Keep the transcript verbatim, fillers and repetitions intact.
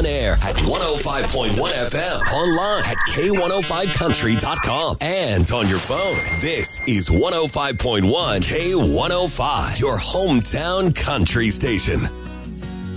on air at one oh five point one F M, online at K one oh five country dot com, and on your phone. This is one oh five point one K one oh five, your hometown country station.